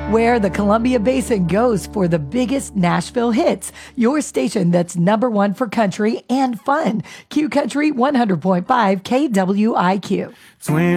Where the Columbia Basin goes for the biggest Nashville hits. Your station that's number one for country and fun. Q Country 100.5 KWIQ.